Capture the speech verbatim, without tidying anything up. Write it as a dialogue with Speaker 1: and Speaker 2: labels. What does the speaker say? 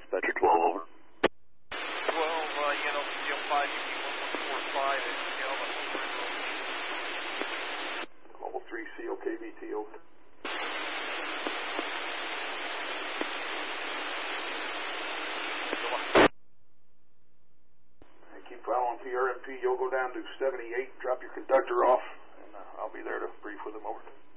Speaker 1: Dispatcher twelve, over.
Speaker 2: twelve, uh, you know, C L five, U P one one four five, and Scale on
Speaker 3: Level three, C O K V T, over. Keep following P R M P. You'll go down to seventy-eight, drop your conductor off, and uh, I'll be there to brief with him, over.